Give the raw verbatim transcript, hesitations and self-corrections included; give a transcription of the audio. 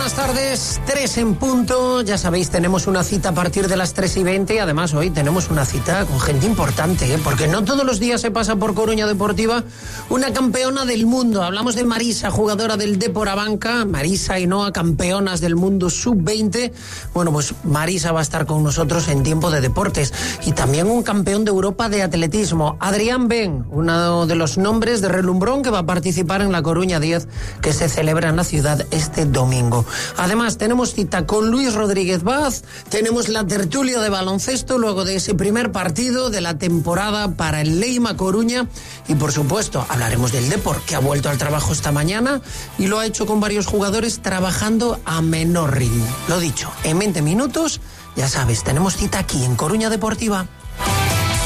buenas tardes, tres en punto. Ya sabéis, tenemos una cita a partir de las tres y veinte y además hoy tenemos una cita con gente importante, ¿eh? Porque no todos los días se pasa por Coruña Deportiva una campeona del mundo. Hablamos de Marisa, jugadora del Depor Abanca, Marisa Ainhoa, campeonas del mundo sub veinte. Bueno, pues Marisa va a estar con nosotros en Tiempo de Deportes. Y también un campeón de Europa de atletismo, Adrián Ben, uno de los nombres de relumbrón que va a participar en la Coruña diez, que se celebra en la ciudad este domingo. Además, tenemos cita con Luis Rodríguez Vaz, tenemos la tertulia de baloncesto luego de ese primer partido de la temporada para el Leima Coruña y, por supuesto, hablaremos del Depor, que ha vuelto al trabajo esta mañana y lo ha hecho con varios jugadores trabajando a menor ritmo. Lo dicho, en veinte minutos, ya sabes, tenemos cita aquí en Coruña Deportiva.